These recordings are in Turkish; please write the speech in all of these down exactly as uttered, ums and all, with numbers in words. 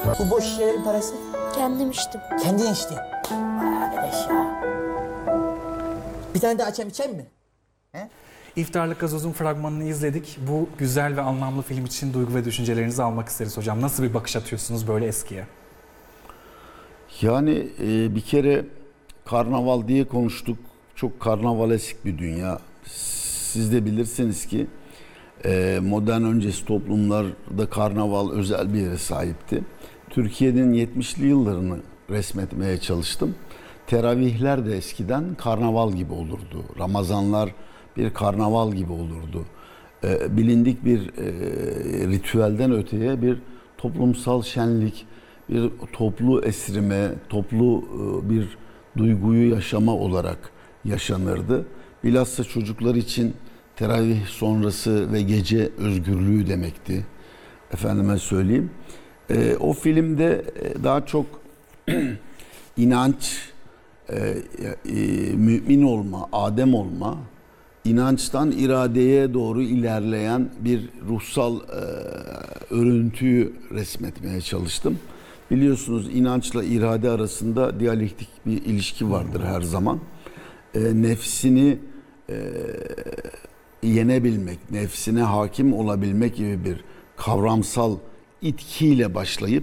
Bu boş şişelerin parası? Kendim içtim. Kendin içtin. Vay arkadaş ya. Bir tane daha açayım, içeyim mi? He? İftarlık Gazoz'un fragmanını izledik. Bu güzel ve anlamlı film için duygu ve düşüncelerinizi almak isteriz hocam. Nasıl bir bakış atıyorsunuz böyle eskiye? Yani e, bir kere karnaval diye konuştuk. Çok karnavalesk bir dünya. Siz de bilirsiniz ki e, modern öncesi toplumlarda karnaval özel bir yere sahipti. Türkiye'nin yetmişli yıllarını resmetmeye çalıştım. Teravihler de eskiden karnaval gibi olurdu. Ramazanlar bir karnaval gibi olurdu. E, bilindik bir e, ritüelden öteye bir toplumsal şenlik, bir toplu esrime, toplu e, bir duyguyu yaşama olarak yaşanırdı. Bilhassa çocuklar için teravih sonrası ve gece özgürlüğü demekti. Efendime söyleyeyim. E, o filmde daha çok inanç, e, e, mümin olma, Adem olma, inançtan iradeye doğru ilerleyen bir ruhsal e, örüntüyü resmetmeye çalıştım. Biliyorsunuz inançla irade arasında diyalektik bir ilişki vardır her zaman. E, nefsini e, yenebilmek, nefsine hakim olabilmek gibi bir kavramsal itkiyle başlayıp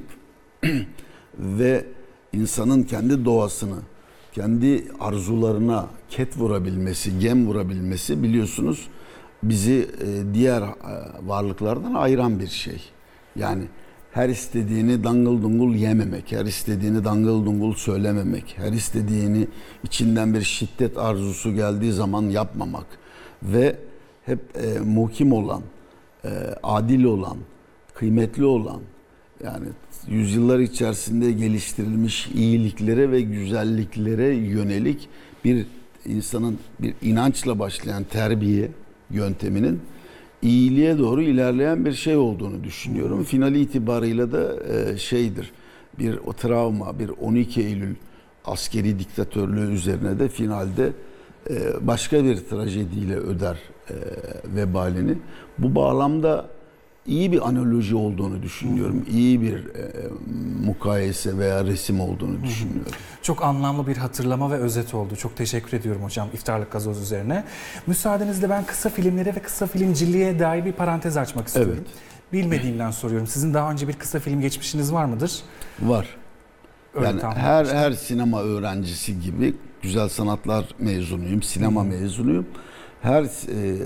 ve insanın kendi doğasını, kendi arzularına ket vurabilmesi, gem vurabilmesi biliyorsunuz bizi diğer varlıklardan ayıran bir şey. Yani her istediğini dangıl dungul yememek, her istediğini dangıl dungul söylememek, her istediğini içinden bir şiddet arzusu geldiği zaman yapmamak ve hep e, muhkim olan, e, adil olan, kıymetli olan, yani yüzyıllar içerisinde geliştirilmiş iyiliklere ve güzelliklere yönelik bir insanın bir inançla başlayan terbiye yönteminin iyiliğe doğru ilerleyen bir şey olduğunu düşünüyorum. Finali itibarıyla da e, şeydir, bir o travma, bir on iki Eylül askeri diktatörlüğü üzerine de finalde e, başka bir trajediyle öder e, vebalini. Bu bağlamda iyi bir analoji olduğunu düşünüyorum. İyi bir e, mukayese veya resim olduğunu düşünüyorum. Çok anlamlı bir hatırlama ve özet oldu. Çok teşekkür ediyorum hocam İftarlık Gazoz üzerine. Müsaadenizle ben kısa filmlere ve kısa filmciliğe dair bir parantez açmak istiyorum. Evet. Bilmediğimden soruyorum. Sizin daha önce bir kısa film geçmişiniz var mıdır? Var. Öyle Yani tahmin her etmiştim. her sinema öğrencisi gibi güzel sanatlar mezunuyum, sinema hmm. mezunuyum. Her e,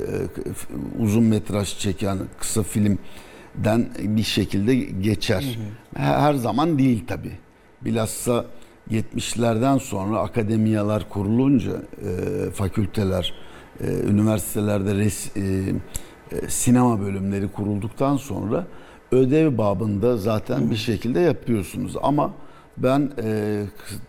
uzun metraj çeken kısa filmden bir şekilde geçer. Hmm. Her zaman değil tabii. Bilhassa yetmişlerden sonra akademiyalar kurulunca, e, fakülteler, e, üniversitelerde res, e, e, sinema bölümleri kurulduktan sonra ödev babında zaten hmm. bir şekilde yapıyorsunuz. Ama ben e, e,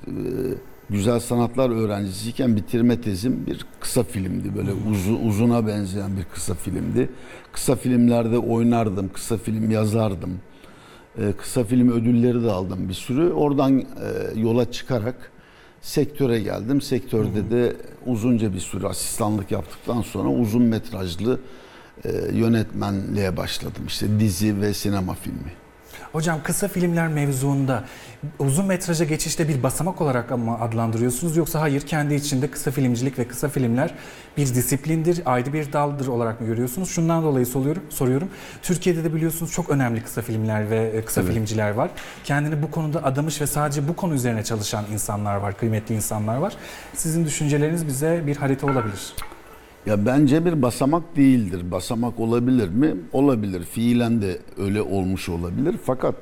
güzel sanatlar öğrencisiyken bitirme tezim bir kısa filmdi. Böyle uzu, uzuna benzeyen bir kısa filmdi. Kısa filmlerde oynardım, kısa film yazardım. Ee, kısa film ödülleri de aldım bir sürü. Oradan e, yola çıkarak sektöre geldim. Sektörde de uzunca bir süre asistanlık yaptıktan sonra uzun metrajlı e, yönetmenliğe başladım. İşte dizi ve sinema filmi. Hocam kısa filmler mevzuunda uzun metraja geçişte bir basamak olarak mı adlandırıyorsunuz yoksa hayır kendi içinde kısa filmcilik ve kısa filmler bir disiplindir, ayrı bir daldır olarak mı görüyorsunuz? Şundan dolayı soruyorum. soruyorum. Türkiye'de de biliyorsunuz çok önemli kısa filmler ve kısa evet. filmciler var. Kendini bu konuda adamış ve sadece bu konu üzerine çalışan insanlar var, kıymetli insanlar var. Sizin düşünceleriniz bize bir harita olabilir. Ya bence bir basamak değildir. Basamak olabilir mi? Olabilir. Fiilen de öyle olmuş olabilir. Fakat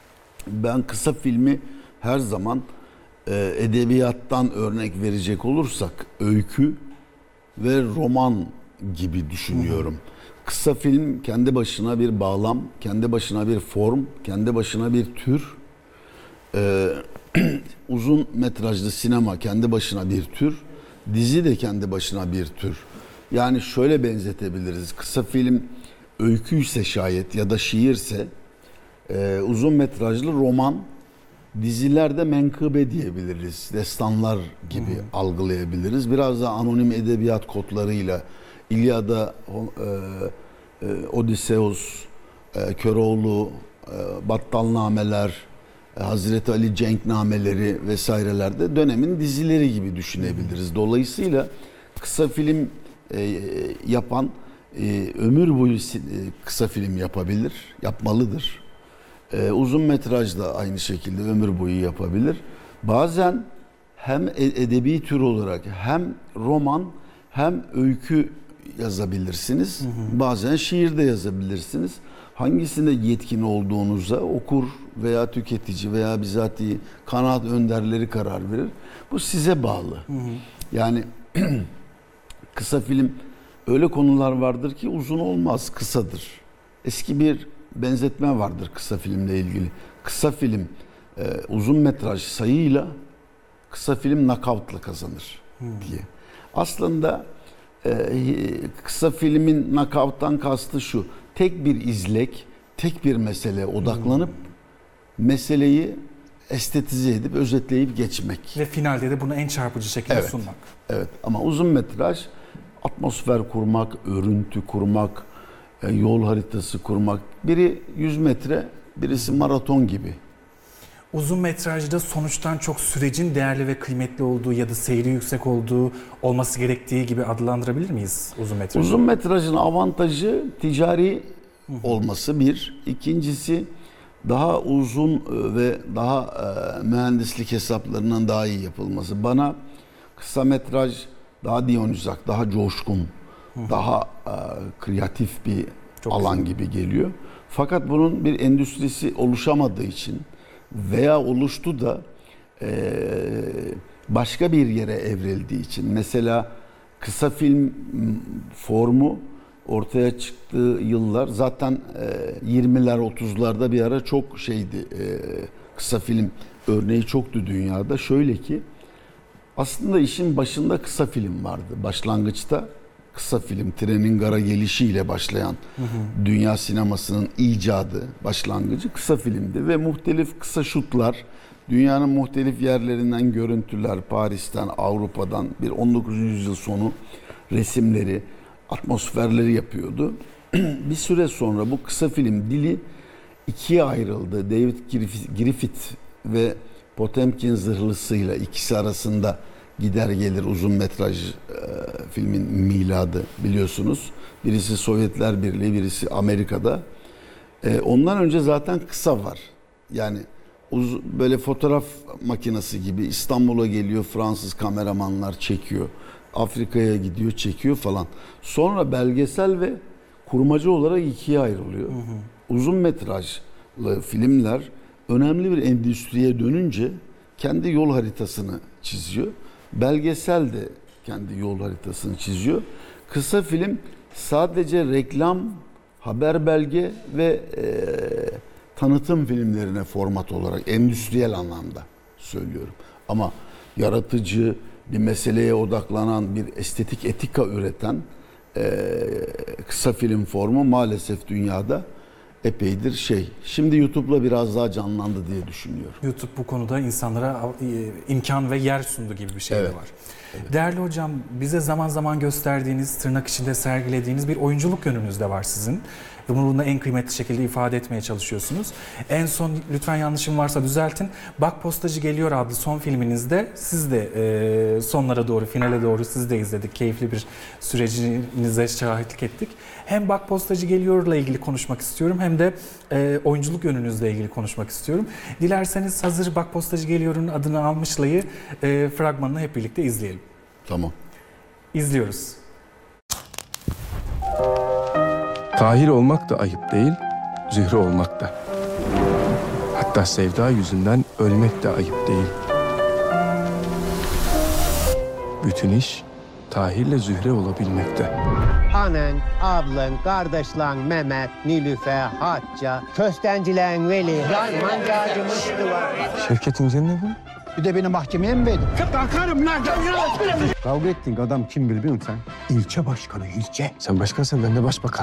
ben kısa filmi her zaman e, edebiyattan örnek verecek olursak öykü ve roman gibi düşünüyorum. Hı hı. Kısa film kendi başına bir bağlam, kendi başına bir form, kendi başına bir tür. Ee, uzun metrajlı sinema kendi başına bir tür. Dizi de kendi başına bir tür. Yani şöyle benzetebiliriz. Kısa film öyküyse şayet ya da şiirse e, uzun metrajlı roman, dizilerde menkıbe diyebiliriz. Destanlar gibi hmm. algılayabiliriz. Biraz da anonim edebiyat kodlarıyla İlyada, e, e, Odysseus, e, Köroğlu, e, Battalnameler, Hazreti Ali cenknameleri vesairelerde dönemin dizileri gibi düşünebiliriz. Dolayısıyla kısa film e, yapan e, ömür boyu e, kısa film yapabilir, yapmalıdır. E, uzun metraj da aynı şekilde ömür boyu yapabilir. Bazen hem edebi tür olarak hem roman hem öykü yazabilirsiniz. Hı hı. Bazen şiir de yazabilirsiniz. Hangisinde yetkin olduğunuza okur veya tüketici veya bizatihi kanaat önderleri karar verir. Bu size bağlı. Hı hı. Yani kısa film öyle konular vardır ki uzun olmaz, kısadır. Eski bir benzetme vardır kısa filmle ilgili. Kısa film e, uzun metraj sayıyla, kısa film knockout'la kazanır hmm. diye. Aslında e, kısa filmin knockout'tan kastı şu: tek bir izlek, tek bir meseleye odaklanıp hmm. meseleyi estetize edip özetleyip geçmek. Ve finalde de bunu en çarpıcı şekilde evet. sunmak. Evet, ama uzun metraj atmosfer kurmak, örüntü kurmak, yol haritası kurmak. Biri yüz metre, birisi maraton gibi. Uzun metrajda sonuçtan çok sürecin değerli ve kıymetli olduğu ya da seyri yüksek olduğu, olması gerektiği gibi adlandırabilir miyiz uzun metrajı? Uzun metrajın avantajı ticari olması bir. İkincisi daha uzun ve daha e, mühendislik hesaplarından daha iyi yapılması. Bana kısa metraj daha diyonizak, daha coşkun, daha e, kreatif bir çok alan güzel gibi geliyor. Fakat bunun bir endüstrisi oluşamadığı için veya oluştu da e, başka bir yere evrildiği için, mesela kısa film formu ortaya çıktığı yıllar zaten e, yirmiler otuzlarda bir ara çok şeydi, e, kısa film örneği çoktu dünyada. Şöyle ki, aslında işin başında kısa film vardı. Başlangıçta kısa film, trenin gara gelişiyle başlayan hı hı. dünya sinemasının icadı, başlangıcı kısa filmdi ve muhtelif kısa şutlar, dünyanın muhtelif yerlerinden görüntüler, Paris'ten, Avrupa'dan bir on dokuzuncu yüzyıl sonu resimleri, atmosferleri yapıyordu. Bir süre sonra bu kısa film dili ikiye ayrıldı. David Griffith ve Potemkin zırhlısıyla ikisi arasında gider gelir uzun metraj e, filmin miladı, biliyorsunuz. Birisi Sovyetler Birliği, birisi Amerika'da. E, ondan önce zaten kısa var. Yani uz, böyle fotoğraf makinesi gibi İstanbul'a geliyor, Fransız kameramanlar çekiyor. Afrika'ya gidiyor, çekiyor falan. Sonra belgesel ve kurmacı olarak ikiye ayrılıyor. Hı hı. Uzun metrajlı filmler önemli bir endüstriye dönünce kendi yol haritasını çiziyor. Belgesel de kendi yol haritasını çiziyor. Kısa film sadece reklam, haber belge ve e, tanıtım filmlerine format olarak, endüstriyel anlamda söylüyorum. Ama yaratıcı, bir meseleye odaklanan, bir estetik etika üreten e, kısa film formu maalesef dünyada epeydir şey. Şimdi YouTube'la biraz daha canlandı diye düşünüyorum. YouTube bu konuda insanlara imkan ve yer sundu gibi bir şey evet. de var. Evet. Değerli hocam, bize zaman zaman gösterdiğiniz, tırnak içinde sergilediğiniz bir oyunculuk yönünüz de var sizin. Bunu da en kıymetli şekilde ifade etmeye çalışıyorsunuz. En son, lütfen yanlışım varsa düzeltin, Bak Postacı Geliyor adlı son filminizde siz de e, sonlara doğru, finale doğru siz de izledik. Keyifli bir sürecinize şahitlik ettik. Hem Bak Postacı Geliyor'la ilgili konuşmak istiyorum hem de e, oyunculuk yönünüzle ilgili konuşmak istiyorum. Dilerseniz hazır Bak Postacı Geliyor'un adını almışlayı e, fragmanını hep birlikte izleyelim. Tamam. İzliyoruz. Tahir olmak da ayıp değil, Zühre olmak da. Hatta sevda yüzünden ölmek de ayıp değil. Bütün iş Tahir'le Zühre olabilmekte. Anan, ablan, kardeşlan Mehmet, Nilüfer, Hatça, köstencilerin Veli, mancacı Mustafa. Şevket'in üzerine bu. Bir de beni mahkemeye mi verdin? Kalkarım lan! Kavga ettiğin adam kim bilir sen? İlçe başkanı, ilçe. Sen başkansan ben de başbakan.